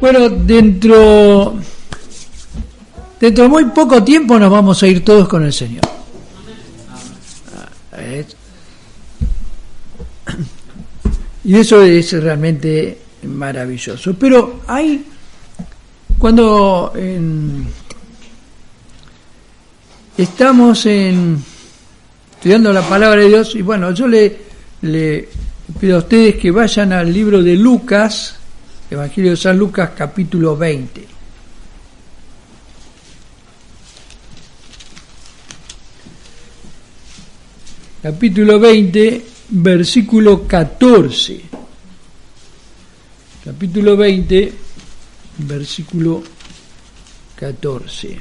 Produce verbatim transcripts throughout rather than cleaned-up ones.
Bueno, dentro, dentro de muy poco tiempo nos vamos a ir todos con el Señor. Y eso es realmente maravilloso. Pero hay, cuando en, estamos en, estudiando la palabra de Dios, y bueno, yo le, le pido a ustedes que vayan al libro de Lucas, Evangelio de San Lucas, capítulo veinte. Capítulo veinte, versículo catorce. Capítulo veinte, versículo catorce.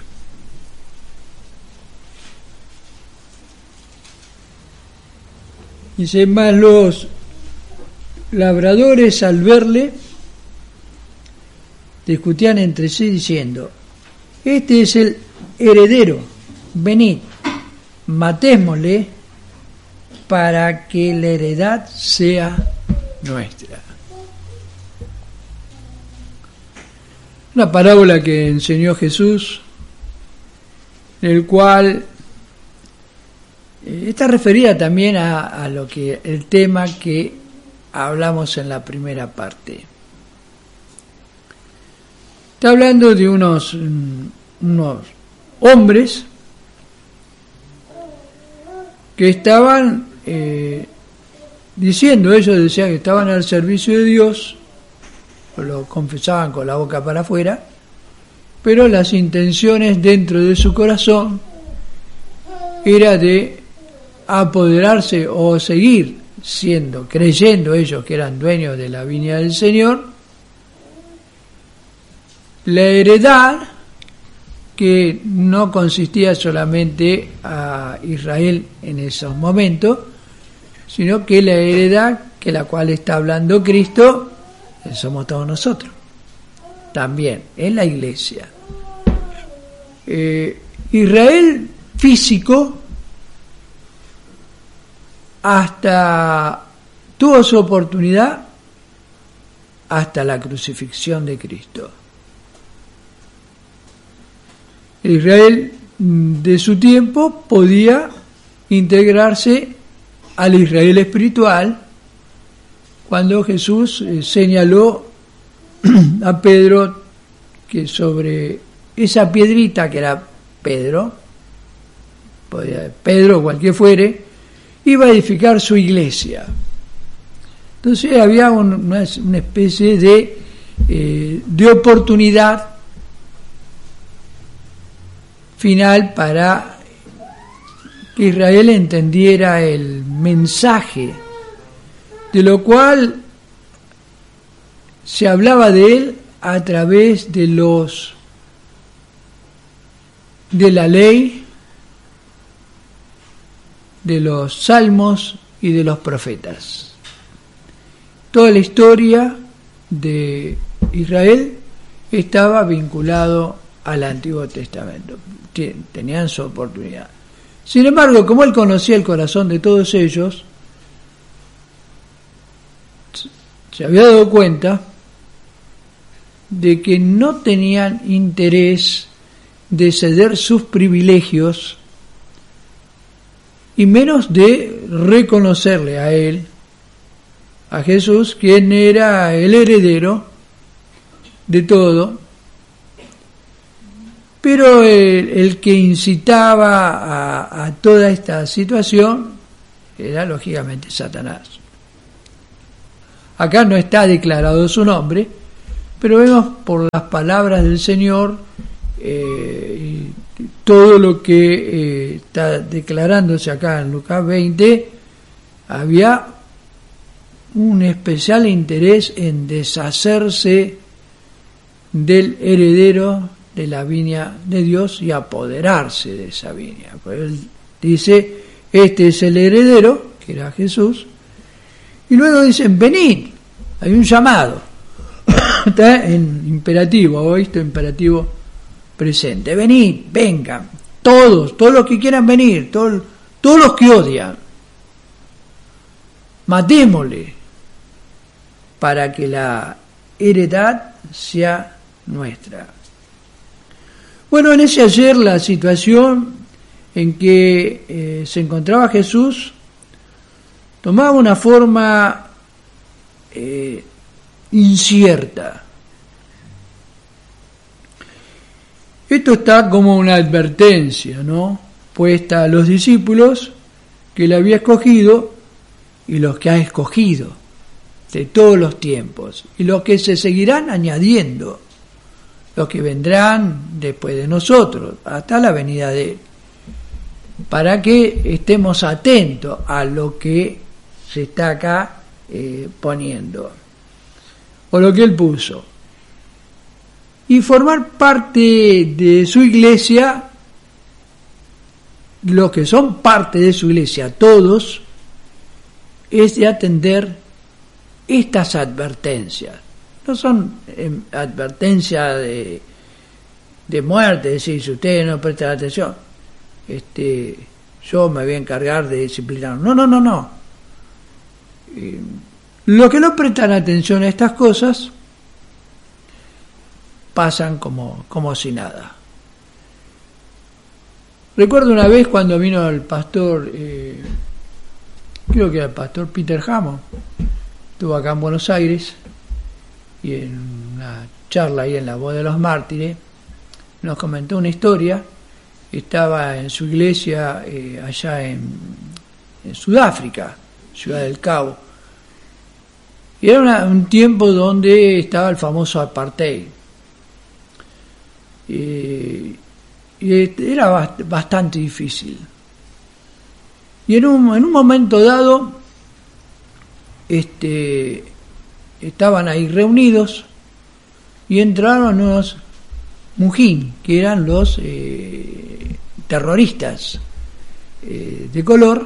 Dice: más los labradores al verle discutían entre sí diciendo: este es el heredero, venid, matémosle para que la heredad sea nuestra. Una parábola que enseñó Jesús, en el cual está referida también a, a lo que el tema que hablamos en la primera parte. Está hablando de unos, unos hombres que estaban eh, diciendo, ellos decían que estaban al servicio de Dios, lo confesaban con la boca para afuera, pero las intenciones dentro de su corazón era de apoderarse o seguir siendo, creyendo ellos que eran dueños de la viña del Señor, la heredad que no consistía solamente a Israel en esos momentos, sino que la heredad que la cual está hablando Cristo somos todos nosotros, también en la iglesia. Eh, Israel físico hasta tuvo su oportunidad hasta la crucifixión de Cristo. Israel de su tiempo podía integrarse al Israel espiritual cuando Jesús señaló a Pedro que sobre esa piedrita que era Pedro, podía, Pedro cualquier fuere, iba a edificar su iglesia. Entonces había un, una, una especie de, eh, de oportunidad final para que Israel entendiera el mensaje, de lo cual se hablaba de él a través de los de la ley, de los salmos y de los profetas. Toda la historia de Israel estaba vinculado al Antiguo Testamento. Tenían su oportunidad. Sin embargo, como él conocía el corazón de todos ellos, se había dado cuenta de que no tenían interés de ceder sus privilegios y menos de reconocerle a él, a Jesús, quien era el heredero de todo, pero el, el que incitaba a, a toda esta situación era lógicamente Satanás. Acá no está declarado su nombre, pero vemos por las palabras del Señor eh, todo lo que eh, está declarándose acá en Lucas veinte. Había un especial interés en deshacerse del heredero de la viña de Dios y apoderarse de esa viña. Pues él dice: este es el heredero, que era Jesús, y luego dicen: venid. Hay un llamado, está en imperativo, ¿o visto? Imperativo presente. Venid, vengan, todos, todos los que quieran venir, todos, todos los que odian, matémosle para que la heredad sea nuestra. Bueno, en ese ayer la situación en que eh, se encontraba Jesús tomaba una forma eh, incierta. Esto está como una advertencia, ¿no?, puesta a los discípulos que él había escogido y los que ha escogido de todos los tiempos y los que se seguirán añadiendo, los que vendrán después de nosotros hasta la venida de él, para que estemos atentos a lo que se está acá eh, poniendo o lo que él puso, y formar parte de su iglesia. Los que son parte de su iglesia, todos, es de atender estas advertencias. No son eh, advertencias de, de muerte, es decir, si ustedes no prestan atención, este, yo me voy a encargar de disciplinar. No, no, no, no. Eh, los que no prestan atención a estas cosas pasan como, como si nada. Recuerdo una vez cuando vino el pastor, eh, creo que era el pastor Peter Hammond, estuvo acá en Buenos Aires, y en una charla ahí en la Voz de los Mártires, nos comentó una historia. Estaba en su iglesia eh, allá en, en Sudáfrica, Ciudad del Cabo, y era una, un tiempo donde estaba el famoso apartheid. Eh, Y era bastante difícil. Y en un, en un momento dado, este, estaban ahí reunidos y entraron unos mujín, que eran los eh, terroristas eh, de color,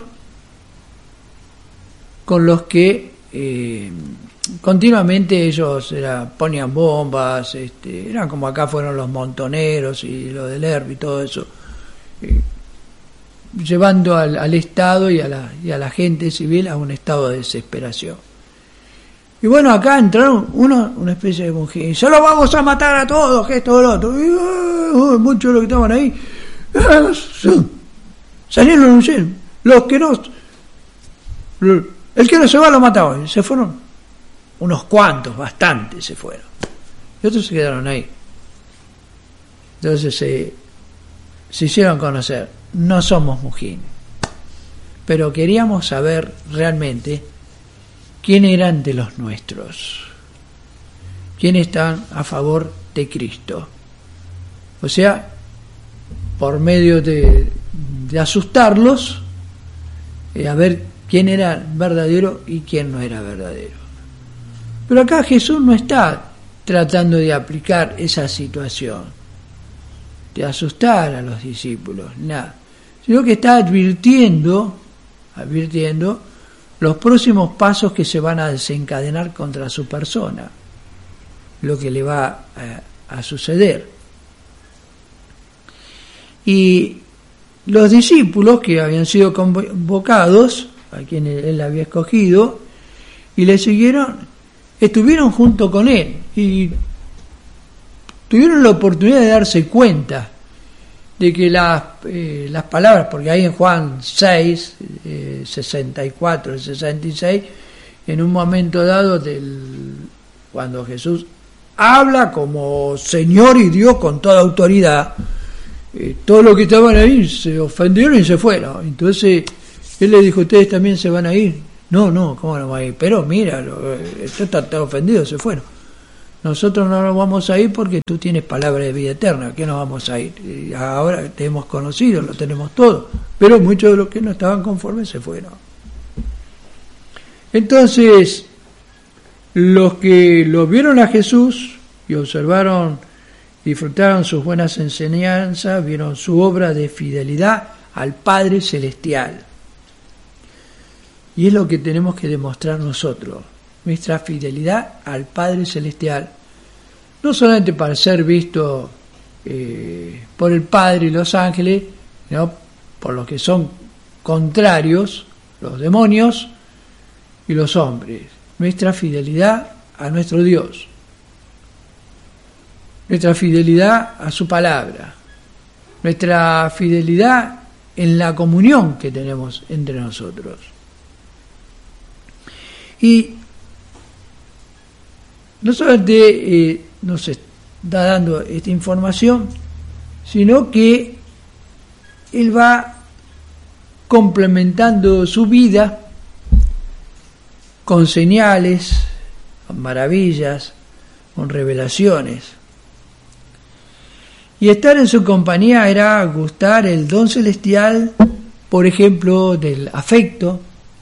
con los que eh, continuamente ellos era, ponían bombas, este, eran como acá fueron los montoneros y lo del E R B y todo eso, eh, llevando al, al Estado y a, la, y a la gente civil a un estado de desesperación. Y bueno, acá entraron uno, una especie de mujer, se lo vamos a matar a todos, que esto, lo otro, y uh, muchos de los que estaban ahí uh, salieron, los que no, el que no se va lo mataba, se fueron. Unos cuantos, bastantes se fueron. Y otros se quedaron ahí. Entonces se, se hicieron conocer. No somos mujín. Pero queríamos saber realmente quién eran de los nuestros. Quién están a favor de Cristo. O sea, por medio de, de asustarlos, eh, a ver quién era verdadero y quién no era verdadero. Pero acá Jesús no está tratando de aplicar esa situación, de asustar a los discípulos, nada, sino que está advirtiendo, advirtiendo los próximos pasos que se van a desencadenar contra su persona, lo que le va a, a suceder. Y los discípulos que habían sido convocados, a quienes él había escogido, y le siguieron, estuvieron junto con él y tuvieron la oportunidad de darse cuenta de que las, eh, las palabras, porque ahí en Juan seis, eh, sesenta y cuatro y sesenta y seis, en un momento dado, del, cuando Jesús habla como Señor y Dios con toda autoridad, eh, todos los que estaban ahí se ofendieron y se fueron. Entonces él le dijo, ¿ustedes también se van a ir? No, no, ¿cómo no va a ir? Pero mira, esto está tan ofendido, se fueron. Nosotros no nos vamos a ir porque tú tienes palabra de vida eterna, ¿qué nos vamos a ir? Y ahora te hemos conocido, lo tenemos todo, pero muchos de los que no estaban conformes se fueron. Entonces, los que lo vieron a Jesús y observaron, disfrutaron sus buenas enseñanzas, vieron su obra de fidelidad al Padre Celestial. Y es lo que tenemos que demostrar nosotros, nuestra fidelidad al Padre Celestial, no solamente para ser visto eh, por el Padre y los ángeles, sino por los que son contrarios, los demonios y los hombres, nuestra fidelidad a nuestro Dios. nuestra fidelidad a su palabra, nuestra fidelidad en la comunión que tenemos entre nosotros. Y no solamente eh, nos está dando esta información, sino que él va complementando su vida con señales, con maravillas, con revelaciones. Y estar en su compañía era gustar el don celestial, por ejemplo, del afecto,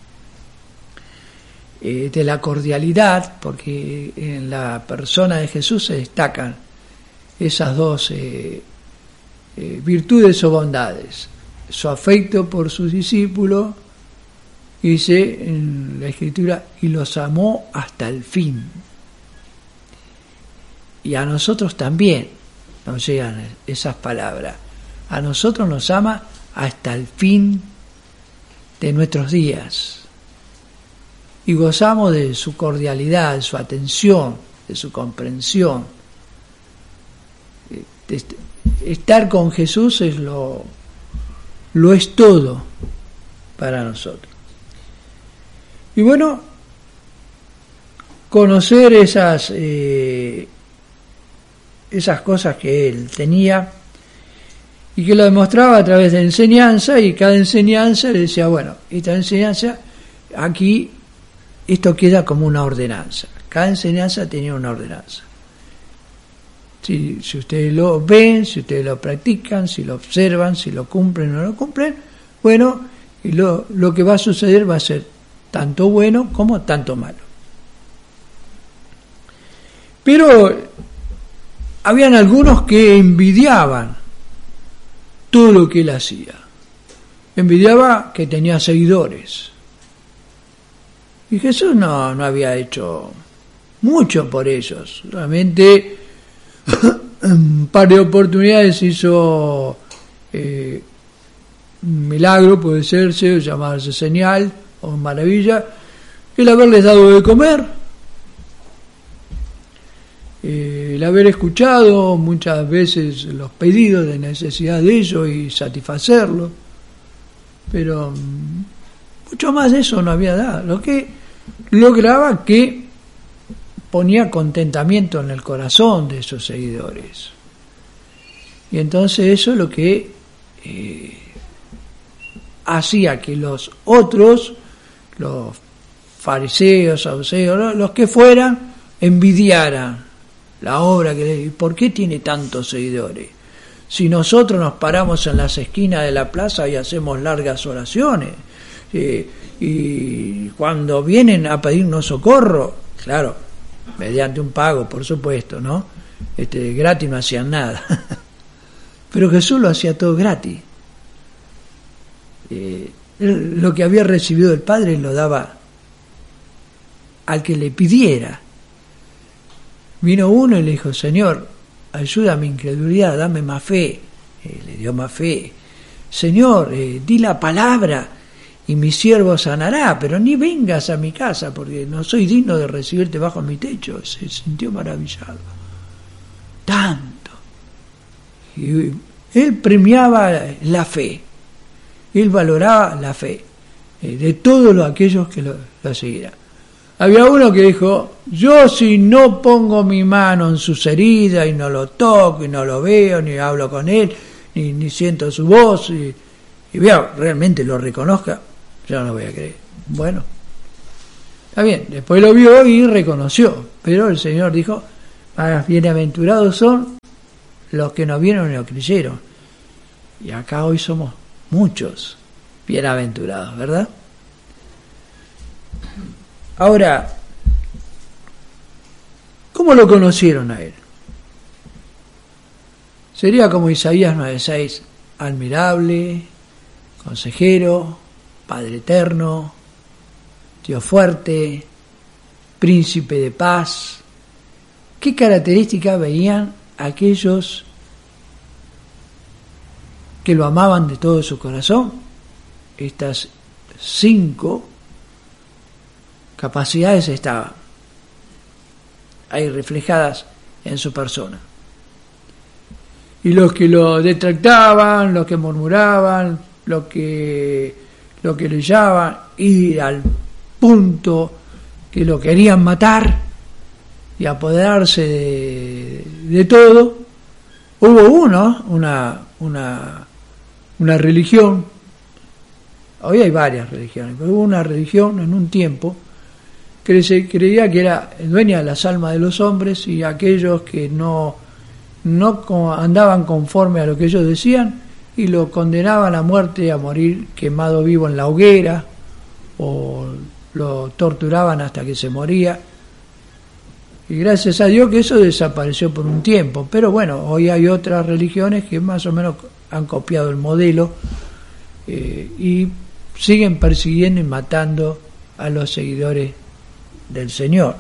eh, de la cordialidad, porque en la persona de Jesús se destacan esas dos eh, eh, virtudes o bondades. Su afecto por sus discípulos, dice en la Escritura, y los amó hasta el fin. Y a nosotros también nos llegan esas palabras. A nosotros nos ama hasta el fin de nuestros días. Y gozamos de su cordialidad, de su atención, de su comprensión. Estar con Jesús es lo, lo es todo para nosotros. Y bueno, conocer esas eh, esas cosas que él tenía y que lo demostraba a través de enseñanza, y cada enseñanza le decía, bueno, esta enseñanza aquí, esto queda como una ordenanza. Cada enseñanza tenía una ordenanza. Si, si ustedes lo ven, si ustedes lo practican, si lo observan, si lo cumplen o no lo cumplen, bueno, y lo, lo que va a suceder va a ser tanto bueno como tanto malo. Pero habían algunos que envidiaban todo lo que él hacía. Envidiaba que tenía seguidores. Y Jesús no, no había hecho mucho por ellos. Solamente un par de oportunidades hizo eh, un milagro, puede serse, llamarse señal o maravilla, el haberles dado de comer, eh, el haber escuchado muchas veces los pedidos de necesidad de ellos y satisfacerlos, pero um, mucho más de eso no había dado, lo que lograba que ponía contentamiento en el corazón de esos seguidores. Y entonces eso es lo que eh, hacía que los otros, los fariseos, saduceos, los que fueran, envidiaran la obra que le... ¿Por qué tiene tantos seguidores? Si nosotros nos paramos en las esquinas de la plaza y hacemos largas oraciones, eh, y cuando vienen a pedirnos socorro, claro, mediante un pago, por supuesto, ¿no? Este, gratis no hacían nada. Pero Jesús lo hacía todo gratis. Eh, él, lo que había recibido del Padre lo daba al que le pidiera. Vino uno y le dijo, Señor, ayuda a mi incredulidad, dame más fe. Eh, le dio más fe. Señor, eh, di la palabra y mi siervo sanará, pero ni vengas a mi casa porque no soy digno de recibirte bajo mi techo. Se sintió maravillado. Tanto. Y él premiaba la fe. Él valoraba la fe eh, de todos los, aquellos que lo, lo seguían. Había uno que dijo, yo si no pongo mi mano en sus heridas y no lo toco y no lo veo, ni hablo con él, ni, ni siento su voz, y, y veo, realmente lo reconozca, yo no lo voy a creer. Bueno, está bien, después lo vio y reconoció, pero el Señor dijo, más bienaventurados son los que no vieron y no creyeron. Y acá hoy somos muchos bienaventurados, ¿verdad? Ahora, ¿cómo lo conocieron a él? Sería como Isaías nueve seis, admirable, consejero, Padre eterno, Dios fuerte, príncipe de paz. ¿Qué características veían aquellos que lo amaban de todo su corazón? Estas cinco capacidades estaban ahí reflejadas en su persona. y los que lo detractaban, los que murmuraban, los que, los que le llamaban, y al punto que lo querían matar y apoderarse de, de todo. Hubo uno, una, una, una religión, hoy hay varias religiones, pero hubo una religión en un tiempo que se creía que era dueña de las almas de los hombres, y aquellos que no, no andaban conforme a lo que ellos decían, y lo condenaban a muerte, a morir quemado vivo en la hoguera, o lo torturaban hasta que se moría. Y gracias a Dios que eso desapareció por un tiempo. Pero bueno, hoy hay otras religiones que más o menos han copiado el modelo eh, y siguen persiguiendo y matando a los seguidores del Señor.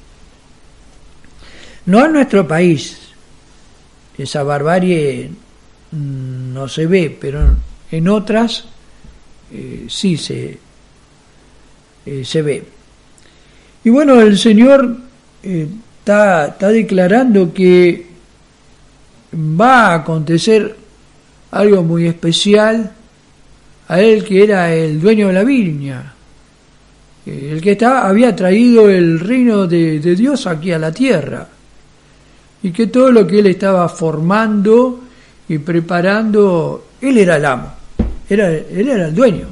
No en nuestro país, esa barbarie no se ve, pero en otras eh, sí se, eh, se ve. Y bueno, el Señor está, está declarando que va a acontecer algo muy especial a él, que era el dueño de la viña, el que estaba, había traído el reino de, de Dios aquí a la tierra, y que todo lo que él estaba formando y preparando, él era el amo, era, él era el dueño,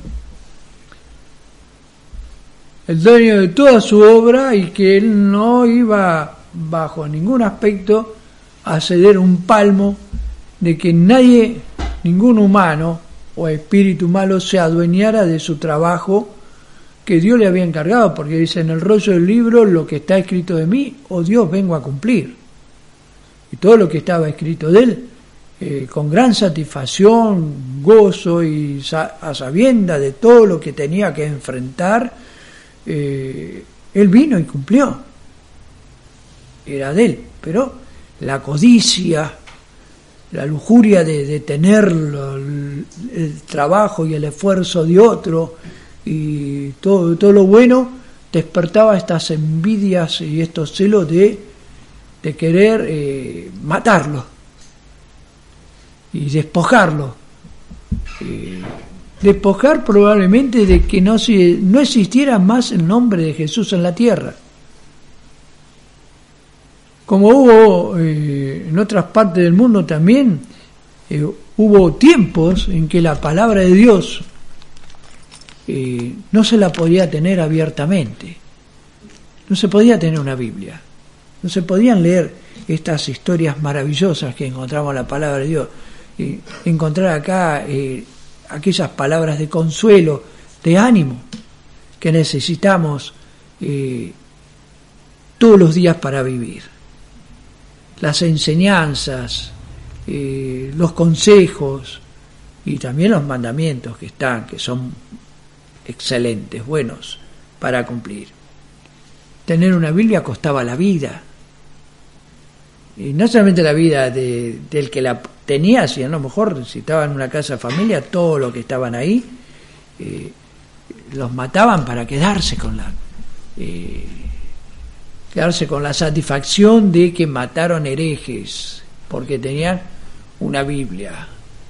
el dueño de toda su obra, y que él no iba bajo ningún aspecto a ceder un palmo de que nadie, ningún humano o espíritu malo se adueñara de su trabajo que Dios le había encargado, porque dice en el rollo del libro: lo que está escrito de mí, oh Dios, vengo a cumplir. Y todo lo que estaba escrito de él, eh, con gran satisfacción, gozo y sa- a sabienda de todo lo que tenía que enfrentar, eh, él vino y cumplió. Era de él, pero la codicia, la lujuria de, de tener lo, el, el trabajo y el esfuerzo de otro y todo, todo lo bueno, despertaba estas envidias y estos celos de, de querer eh, matarlo y despojarlo. Eh, despojar probablemente de que no, se, no existiera más el nombre de Jesús en la tierra. Como hubo eh, en otras partes del mundo también, eh, hubo tiempos en que la palabra de Dios eh, no se la podía tener abiertamente. No se podía tener una Biblia. No se podían leer estas historias maravillosas que encontramos en la palabra de Dios. Eh, encontrar acá eh, aquellas palabras de consuelo, de ánimo, que necesitamos eh, todos los días para vivir. Las enseñanzas, eh, los consejos y también los mandamientos que están, que son excelentes, buenos para cumplir. Tener una Biblia costaba la vida. Y no solamente la vida de, del que la tenía, sino a lo mejor si estaba en una casa de familia, todos los que estaban ahí eh, los mataban para quedarse con la... Eh, quedarse con la satisfacción de que mataron herejes porque tenían una Biblia.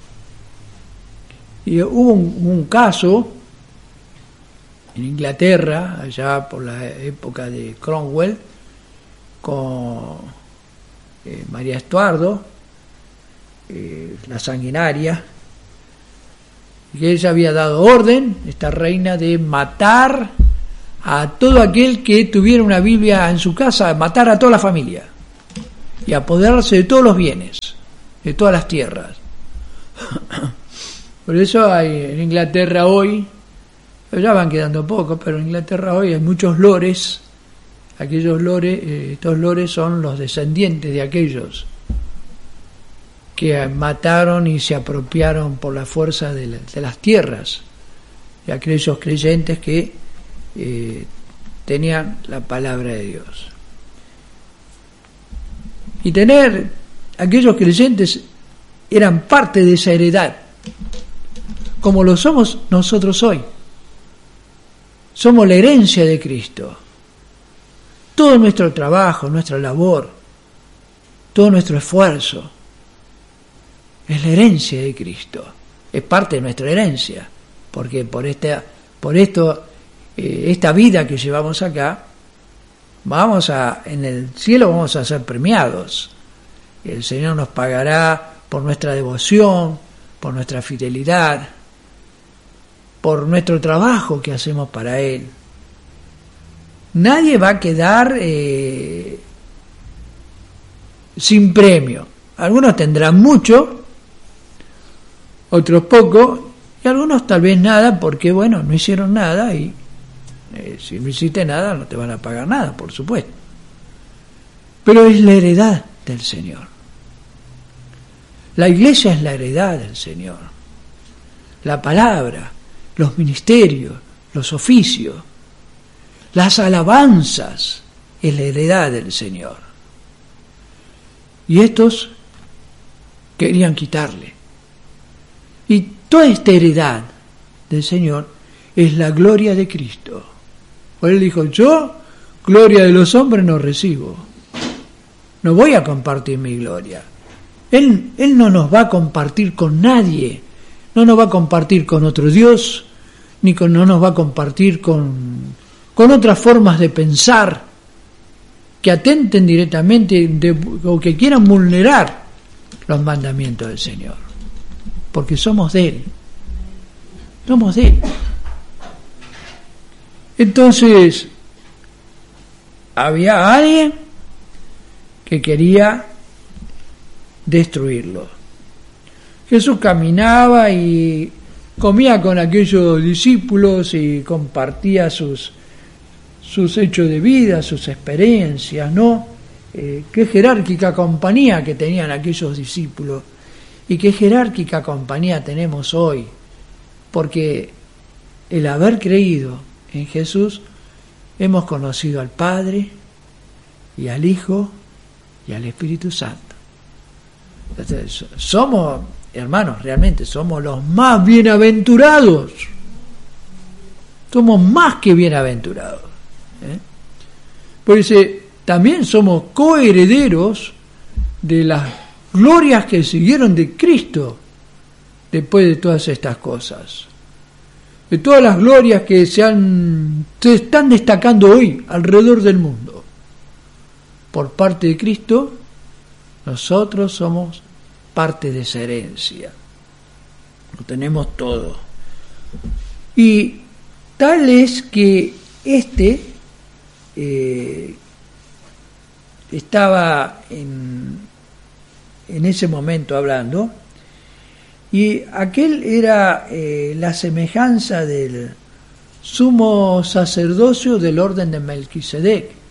Y hubo un, un caso en Inglaterra, allá por la época de Cromwell, con eh, María Estuardo, eh, la sanguinaria, que ella había dado orden, esta reina, de matar a todo aquel que tuviera una Biblia en su casa, matar a toda la familia y apoderarse de todos los bienes, de todas las tierras. Por eso hay en Inglaterra hoy, ya van quedando pocos, pero en Inglaterra hoy hay muchos lores. Aquellos lores, eh, estos lores son los descendientes de aquellos que mataron y se apropiaron por la fuerza de, la, de las tierras, de aquellos creyentes que Eh, tenían la palabra de Dios. Y tener aquellos creyentes eran parte de esa heredad, como lo somos nosotros hoy. Somos la herencia de Cristo. Todo nuestro trabajo, nuestra labor, todo nuestro esfuerzo, Es la herencia de Cristo, es parte de nuestra herencia, porque por esta, por esto, eh, esta vida que llevamos acá, vamos a, en el cielo vamos a ser premiados. El Señor nos pagará por nuestra devoción, por nuestra fidelidad, por nuestro trabajo que hacemos para Él. Nadie va a quedar eh, sin premio. Algunos tendrán mucho, otros poco, y algunos tal vez nada, porque bueno, no hicieron nada, y eh, si no hiciste nada no te van a pagar nada, por supuesto. Pero es la heredad del Señor. La iglesia es la heredad del Señor. La palabra, los ministerios, los oficios, las alabanzas, es la heredad del Señor. Y estos querían quitarle. Y toda esta heredad del Señor es la gloria de Cristo. Por él dijo, yo gloria de los hombres no recibo. No voy a compartir mi gloria. Él, él no nos va a compartir con nadie. No nos va a compartir con otro Dios, ni con, no nos va a compartir con, con otras formas de pensar que atenten directamente de, o que quieran vulnerar los mandamientos del Señor. Porque somos de Él. Somos de Él. Entonces, había alguien que quería destruirlo. Jesús caminaba y comía con aquellos discípulos y compartía sus, sus hechos de vida, sus experiencias, ¿no? Eh, qué jerárquica compañía que tenían aquellos discípulos y qué jerárquica compañía tenemos hoy, porque el haber creído en Jesús hemos conocido al Padre y al Hijo y al Espíritu Santo. Entonces, somos, hermanos, realmente somos los más bienaventurados. Somos más que bienaventurados. ¿eh? Pues eh, también somos coherederos de las glorias que siguieron de Cristo después de todas estas cosas. De todas las glorias que se, han, se están destacando hoy alrededor del mundo. Por parte de Cristo, nosotros somos parte de esa herencia. Lo tenemos todo. Y tal es que este eh, estaba en, en ese momento hablando, y aquel era eh, la semejanza del sumo sacerdocio del orden de Melquisedec.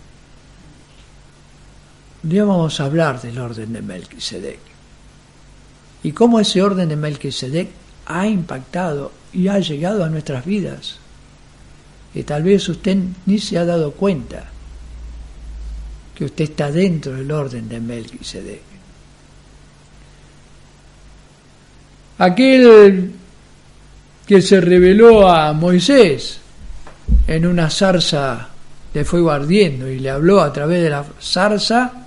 Un día vamos a hablar del orden de Melquisedec y cómo ese orden de Melquisedec ha impactado y ha llegado a nuestras vidas, que tal vez usted ni se ha dado cuenta que usted está dentro del orden de Melquisedec. Aquel que se reveló a Moisés en una zarza de fuego ardiendo y le habló a través de la zarza: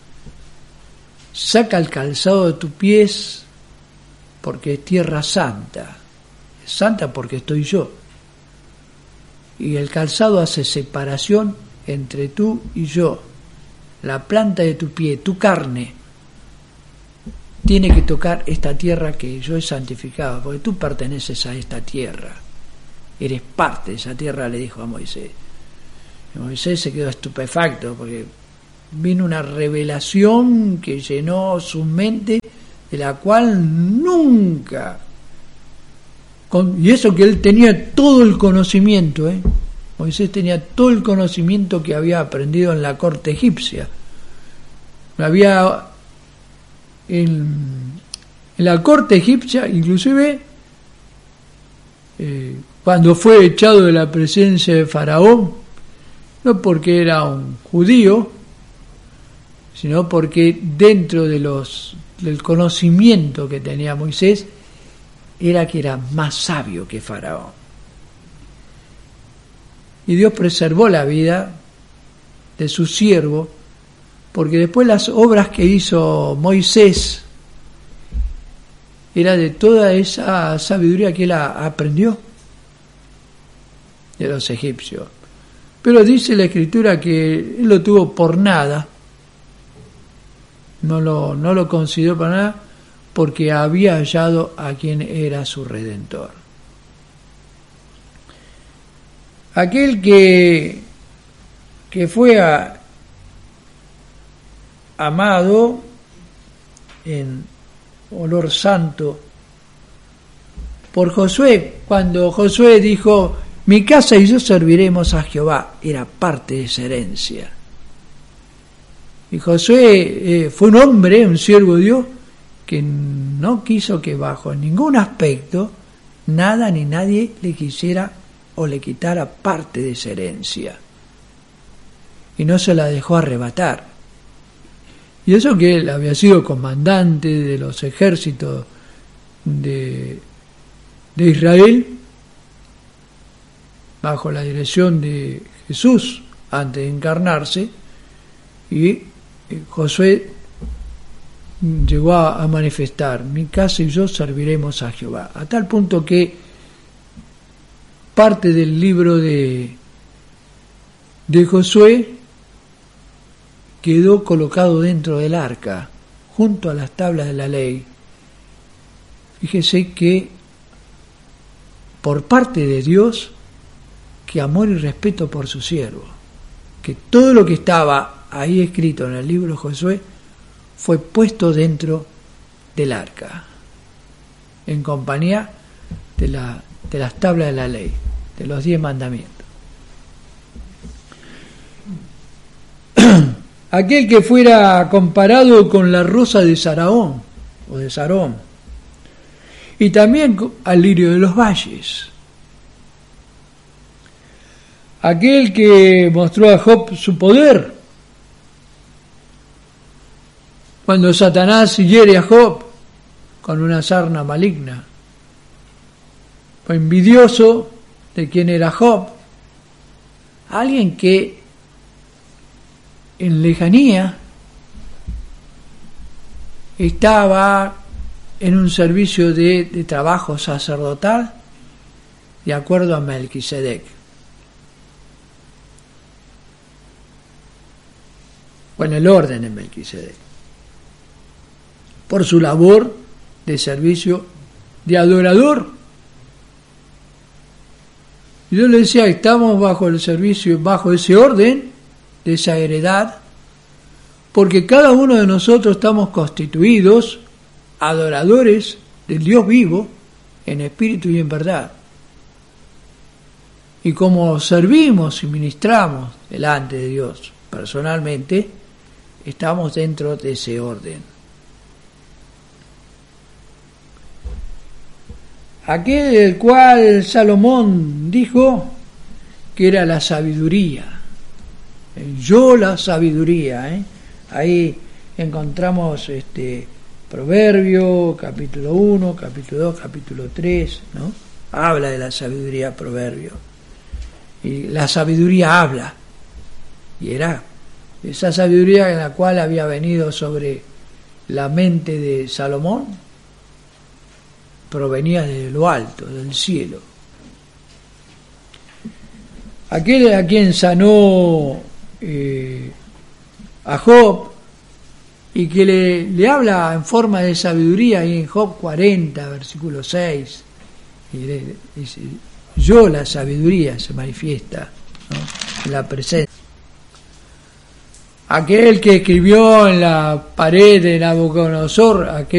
saca el calzado de tus pies porque es tierra santa. Es santa porque estoy yo. Y el calzado hace separación entre tú y yo. La planta de tu pie, tu carne, tiene que tocar esta tierra que yo he santificado, porque tú perteneces a esta tierra. Eres parte de esa tierra, le dijo a Moisés. Y Moisés se quedó estupefacto porque vino una revelación que llenó su mente, de la cual nunca, con, y eso que él tenía todo el conocimiento, ¿eh? Moisés tenía todo el conocimiento que había aprendido en la corte egipcia. Había en, en la corte egipcia, inclusive eh, cuando fue echado de la presencia de Faraón, no porque era un judío, sino porque dentro de los del conocimiento que tenía Moisés era que era más sabio que Faraón. Y Dios preservó la vida de su siervo, porque después las obras que hizo Moisés era de toda esa sabiduría que él aprendió de los egipcios. Pero dice la Escritura que él lo tuvo por nada, no lo, no lo consideró para nada, porque había hallado a quien era su Redentor. Aquel que, que fue a, amado en olor santo por Josué, cuando Josué dijo: mi casa y yo serviremos a Jehová, era parte de esa herencia. Y Josué eh, fue un hombre, un siervo de Dios, que no quiso que bajo ningún aspecto nada ni nadie le quisiera o le quitara parte de esa herencia, y no se la dejó arrebatar. Y eso que él había sido comandante de los ejércitos de, de Israel bajo la dirección de Jesús antes de encarnarse, y Josué llegó a manifestar: mi casa y yo serviremos a Jehová, a tal punto que parte del libro de, de Josué quedó colocado dentro del arca, junto a las tablas de la ley. Fíjese que por parte de Dios, que amor y respeto por su siervo, que todo lo que estaba ahí escrito en el libro de Josué fue puesto dentro del arca, en compañía de, la, de las tablas de la ley, de los diez mandamientos. Aquel que fuera comparado con la rosa de Saraón, o de Sarón, y también al lirio de los valles. Aquel que mostró a Job su poder, cuando Satanás hiere a Job con una sarna maligna. Fue envidioso de quién era Job, alguien que en lejanía estaba en un servicio de, de trabajo sacerdotal de acuerdo a Melquisedec. Bueno, el orden de Melquisedec, por su labor de servicio de adorador. Yo le decía, estamos bajo el servicio, bajo ese orden, de esa heredad, porque cada uno de nosotros estamos constituidos adoradores del Dios vivo, en espíritu y en verdad. Y como servimos y ministramos delante de Dios personalmente, estamos dentro de ese orden. Aquel del cual Salomón dijo que era la sabiduría. Yo la sabiduría, ¿eh? Ahí encontramos este Proverbio, capítulo uno, capítulo dos, capítulo tres, ¿no? Habla de la sabiduría, Proverbio. Y la sabiduría habla. Y era esa sabiduría en la cual había venido sobre la mente de Salomón, provenía de lo alto, del cielo. Aquel a quien sanó eh, a Job, y que le, le habla en forma de sabiduría, ahí en Job cuarenta, versículo seis, y le dice: yo la sabiduría se manifiesta, ¿no?, en la presencia. Aquel que escribió en la pared de Nabucodonosor, aquel